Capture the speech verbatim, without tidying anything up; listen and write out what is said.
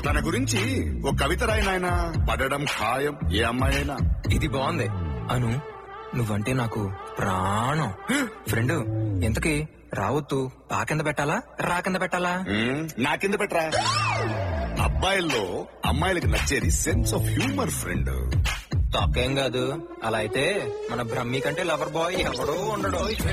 తన గురించి ఓ కవిత రాయనాయనా, పడడం ఖాయం ఏ అమ్మాయి అయినా. ఇది బాగుంది అను, నువ్వంటే నాకు ప్రాణం. ఫ్రెండ్, ఎంతకి రావద్దు పా కింద పెట్టాలా రా కింద పెట్టాలా? ఉమ్, నా కింద పెట్టరా. అబ్బాయిల్లో అమ్మాయిలకి నచ్చేది సెన్స్ ఆఫ్ హ్యూమర్ ఫ్రెండ్. తప్పేం కాదు. అలా అయితే మన బ్రహ్మి కంటే లవర్ బాయ్ ఎవడో ఉండడు.